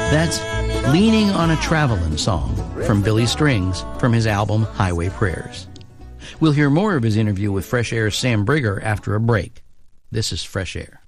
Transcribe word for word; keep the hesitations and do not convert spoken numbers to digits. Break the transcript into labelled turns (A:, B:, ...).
A: That's Leaning on a Travelin' Song from Billy Strings from his album Highway Prayers. We'll hear more of his interview with Fresh Air's Sam Brigger after a break. This is Fresh Air.